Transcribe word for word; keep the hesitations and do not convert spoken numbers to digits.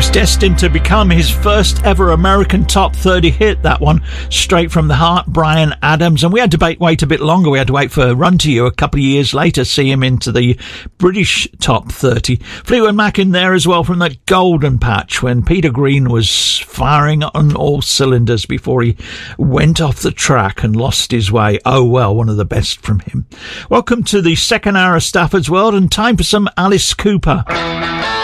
was destined to become his first ever American top thirty hit, that one, straight from the heart, Bryan Adams. And we had to wait a bit longer. We had to wait for Run to You a couple of years later, see him into the British top thirty. Fleetwood Mac in there as well from that golden patch when Peter Green was firing on all cylinders before he went off the track and lost his way. Oh, well, one of the best from him. Welcome to the second hour of Stafford's World, and time for some Alice Cooper.